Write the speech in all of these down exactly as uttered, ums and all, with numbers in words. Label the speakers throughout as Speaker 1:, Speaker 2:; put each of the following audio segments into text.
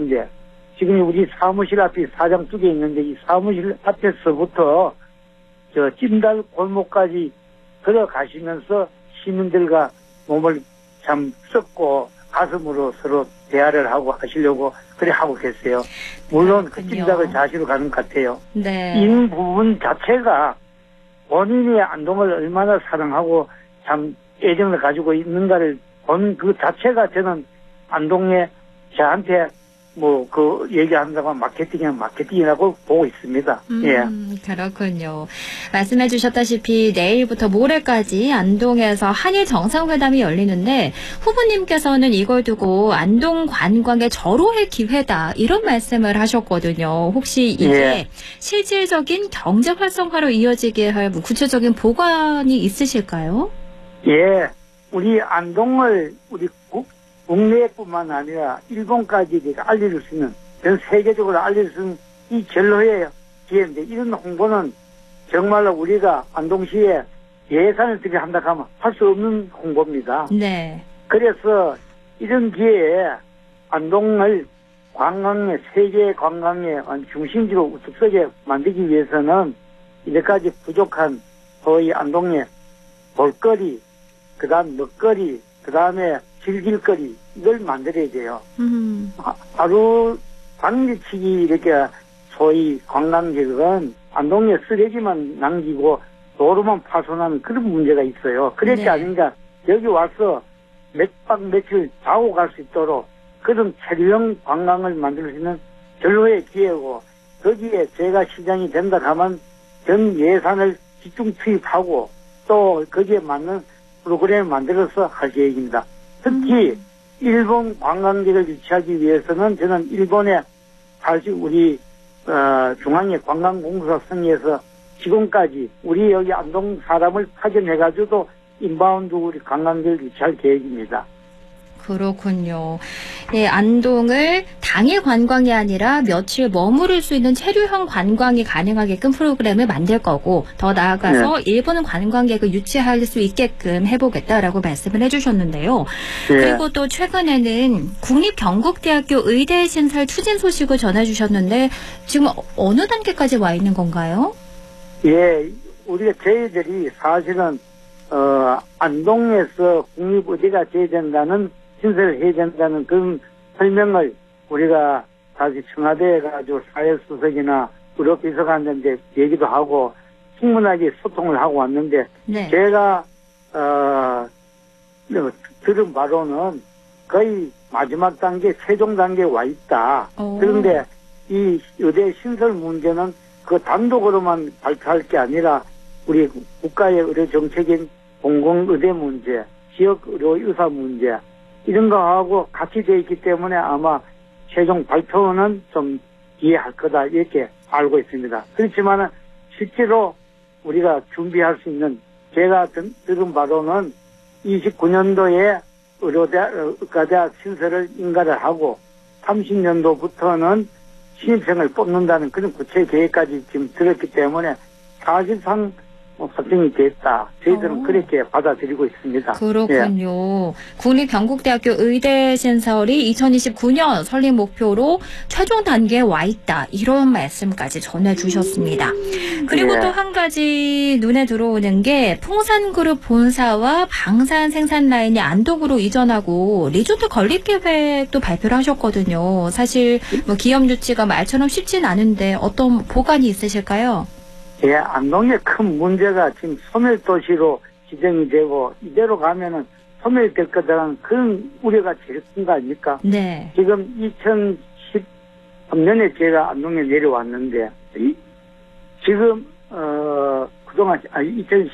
Speaker 1: 문제. 지금 우리 사무실 앞에 사장 두 개 있는데 이 사무실 앞에서부터 저 찜달 골목까지 걸어가시면서 시민들과 몸을 참 썩고 가슴으로 서로 대화를 하고 하시려고 그래 하고 계세요. 물론 그 찜닭을 자시러 가는 것 같아요.
Speaker 2: 네.
Speaker 1: 이 부분 자체가 본인이 안동을 얼마나 사랑하고 참 애정을 가지고 있는가를 본 그 자체가 저는 안동에 저한테 뭐 그 얘기한다고 하면 마케팅은 마케팅이라고 보고 있습니다.
Speaker 2: 음,
Speaker 1: 예.
Speaker 2: 그렇군요. 말씀해 주셨다시피 내일부터 모레까지 안동에서 한일 정상회담이 열리는데 후보님께서는 이걸 두고 안동 관광의 절호의 기회다 이런 말씀을 하셨거든요. 혹시 이게
Speaker 1: 예.
Speaker 2: 실질적인 경제 활성화로 이어지게 할 구체적인 보관이 있으실까요?
Speaker 1: 예. 우리 안동을 우리 국 국내뿐만 아니라 일본까지 알릴 수 있는, 전 세계적으로 알릴 수 있는 이 전로의 기회인데, 이런 홍보는 정말로 우리가 안동시에 예산을 들여 한다 하면 할 수 없는 홍보입니다.
Speaker 2: 네.
Speaker 1: 그래서 이런 기회에 안동을 관광의, 세계 관광의 중심지로 우뚝 서게 만들기 위해서는 이제까지 부족한 거의 안동의 볼거리, 그 다음 먹거리, 그 다음에 즐길거리, 이걸 만들어야 돼요.
Speaker 2: 음.
Speaker 1: 하루 당일치기 이렇게 소위 관광객은 안동에 쓰레기만 남기고 도로만 파손하는 그런 문제가 있어요. 그럴 게
Speaker 2: 네.
Speaker 1: 아닌가, 여기 와서 몇 박 며칠 자고 갈 수 있도록 그런 체류형 관광을 만들 수 있는 절로의 기회고, 거기에 제가 시장이 된다 하면 전 예산을 집중 투입하고 또 거기에 맞는 프로그램을 만들어서 할 계획입니다. 특히 음. 일본 관광객을 유치하기 위해서는 저는 일본에 사실 우리 어, 중앙의 관광공사 성에서 지금까지 우리 여기 안동 사람을 파견해가지고도 인바운드 우리 관광객을 유치할 계획입니다.
Speaker 2: 그렇군요. 예, 안동을 당일 관광이 아니라 며칠 머무를 수 있는 체류형 관광이 가능하게끔 프로그램을 만들 거고, 더 나아가서 네. 일본 관광객을 유치할 수 있게끔 해보겠다라고 말씀을 해주셨는데요. 네. 그리고 또 최근에는 국립경북대학교 의대 신설 추진 소식을 전해주셨는데 지금 어느 단계까지 와 있는 건가요?
Speaker 1: 예, 우리가 저희들이 사실은 어, 안동에서 국립의대가 제된다는 신설을 해야 된다는 그런 설명을 우리가 다시 청와대에 가지고 사회수석이나 의료비서관한테 얘기도 하고 충분하게 소통을 하고 왔는데 네. 제가 어, 들은 바로는 거의 마지막 단계, 최종 단계에 와 있다. 오. 그런데 이 의대 신설 문제는 그 단독으로만 발표할 게 아니라 우리 국가의 의료 정책인 공공의대 문제, 지역 의료 의사 문제 이런 거하고 같이 되어 있기 때문에 아마 최종 발표는 좀 이해할 거다 이렇게 알고 있습니다. 그렇지만 실제로 우리가 준비할 수 있는, 제가 들은 바로는 이십구 년도에 의료대학, 의과대학 신설을 인가를 하고 삼십 년도부터는 신입생을 뽑는다는 그런 구체 계획까지 지금 들었기 때문에 사실상 확정이 됐다. 저희들은 오. 그렇게 받아들이고 있습니다.
Speaker 2: 그렇군요. 예. 국립경북대학교 의대 신설이 이천이십구 년 설립 목표로 최종 단계에 와 있다. 이런 말씀까지 전해주셨습니다. 그리고 예. 또 한 가지 눈에 들어오는 게 풍산그룹 본사와 방산 생산 라인이 안동으로 이전하고 리조트 건립 계획도 발표를 하셨거든요. 사실 뭐 기업 유치가 말처럼 쉽진 않은데 어떤 보관이 있으실까요?
Speaker 1: 예, 안동의 큰 문제가 지금 소멸도시로 지정이 되고 이대로 가면은 소멸될 거다라는 그런 우려가 제일 큰 거 아닙니까?
Speaker 2: 네.
Speaker 1: 지금 이천십삼 년에 제가 안동에 내려왔는데 이, 지금 어 그동안 아니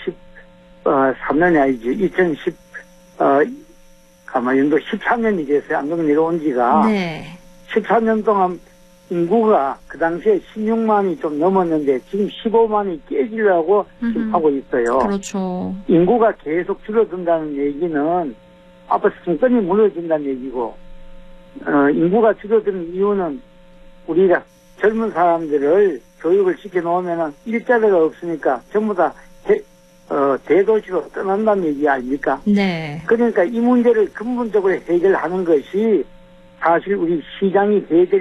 Speaker 1: 이천십삼 년이 아니지 이천십 어 가만 연도 십삼 년이 됐어요. 안동에 내려온 지가.
Speaker 2: 네.
Speaker 1: 십삼 년 동안 인구가 그 당시에 십육만이 좀 넘었는데 지금 십오만이 깨지려고 음흠. 지금 하고 있어요.
Speaker 2: 그렇죠.
Speaker 1: 인구가 계속 줄어든다는 얘기는 앞으로 승권이 무너진다는 얘기고, 어, 인구가 줄어드는 이유는 우리가 젊은 사람들을 교육을 시켜놓으면 일자리가 없으니까 전부 다 대, 어, 대도시로 떠난다는 얘기 아닙니까?
Speaker 2: 네.
Speaker 1: 그러니까 이 문제를 근본적으로 해결하는 것이 사실 우리 시장이 해결